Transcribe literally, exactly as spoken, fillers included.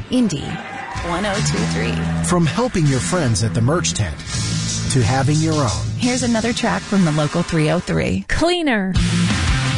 Indy one oh two three. From helping your friends at the merch tent to having your own. Here's another track from the local three oh three. Cleaner.